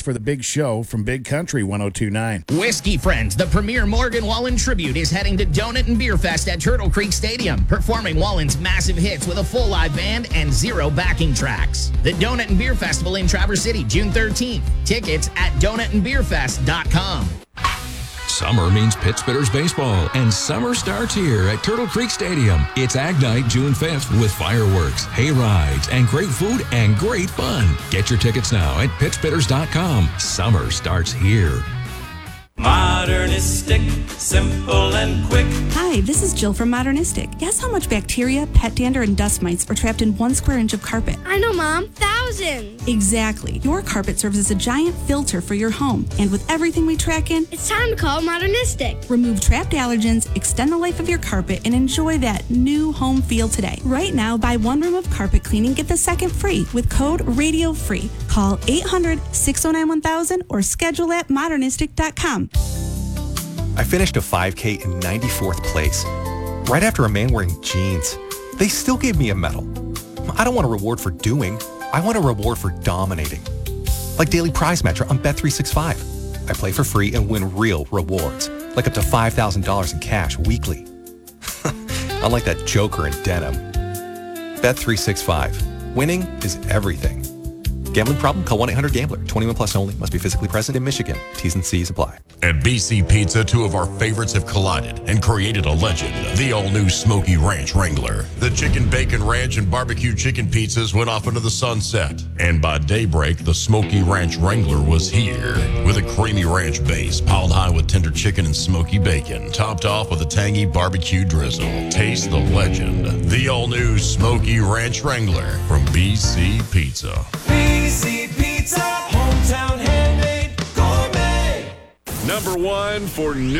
for the big show from Big Country 102.9. Whiskey Friends, the premier Morgan Wallen tribute, is heading to Donut and Beer Fest at Turtle Creek Stadium, performing Wallen's massive hits with a full live band and 0 backing tracks. The Donut and Beer Festival in Traverse City, June 13th. Tickets at donutandbeerfest.com. Summer means Pittsburgh's baseball, and summer starts here at Turtle Creek Stadium. It's Ag Night June 5th with fireworks, hay rides, and great food and great fun. Get your tickets now at pittsburghs.com. Summer starts here. Modernistic, simple and quick. Hi, this is Jill from Modernistic. Guess how much bacteria, pet dander, and dust mites are trapped in 1 square inch of carpet? I know, Mom. Thousands. Exactly. Your carpet serves as a giant filter for your home. And with everything we track in, it's time to call Modernistic. Remove trapped allergens, extend the life of your carpet, and enjoy that new home feel today. Right now, buy 1 room of carpet cleaning, get the second free with code RADIOFREE. Call 800-609-1000 or schedule at modernistic.com. I finished a 5K in 94th place, right after a man wearing jeans. They still gave me a medal. I don't want a reward for doing. I want a reward for dominating. Like Daily Prize Matcher on Bet365. I play for free and win real rewards, like up to $5,000 in cash weekly. Unlike that joker in denim. Bet365. Winning is everything. Gambling problem? Call 1-800-GAMBLER. 21 plus only. Must be physically present in Michigan. T's and C's apply. At BC Pizza, 2 of our favorites have collided and created a legend. The all-new Smoky Ranch Wrangler. The chicken, bacon, ranch, and barbecue chicken pizzas went off into the sunset. And by daybreak, the Smoky Ranch Wrangler was here. With a creamy ranch base, piled high with tender chicken and smoky bacon, topped off with a tangy barbecue drizzle. Taste the legend. The all-new Smoky Ranch Wrangler from BC Pizza. BC Pizza, hometown handmade gourmet. #1 for new.